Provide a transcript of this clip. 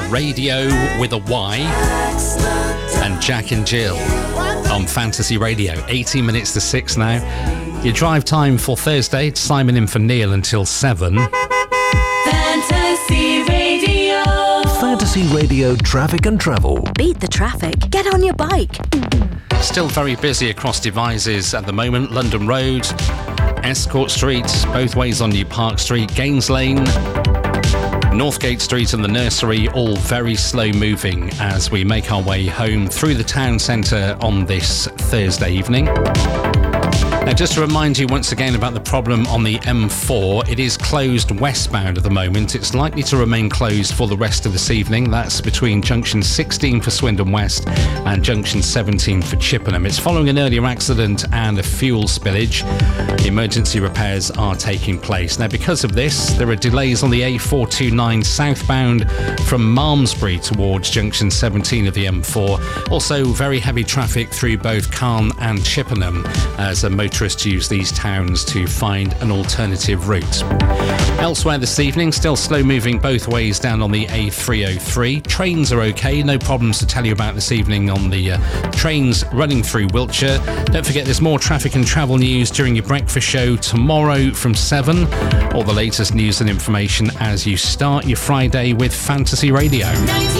Radio with a Y and Jack and Jill on Fantasy Radio. 18 minutes to 6 now. Your drive time for Thursday. Simon in for Neil until 7. Fantasy Radio. Fantasy Radio traffic and travel. Beat the traffic. Get on your bike. Still very busy across Devizes at the moment. London Road, Escort Street, both ways on New Park Street, Gaines Lane, Northgate Street and the Nursery, all very slow moving as we make our way home through the town centre on this Thursday evening. Now, just to remind you once again about the problem on the M4, it is closed westbound at the moment. It's likely to remain closed for the rest of this evening. That's between junction 16 for Swindon West and junction 17 for Chippenham. It's following an earlier accident and a fuel spillage. Emergency repairs are taking place. Now, because of this, there are delays on the A429 southbound from Malmesbury towards junction 17 of the M4. Also, very heavy traffic through both Calne and Chippenham as a motorist use these towns to find an alternative route. Elsewhere this evening, still slow moving both ways down on the A303. Trains are okay, no problems to tell you about this evening on the trains running through Wiltshire. Don't forget there's more traffic and travel news during your breakfast show tomorrow from 7. All the latest news and information as you start your Friday with Fantasy Radio.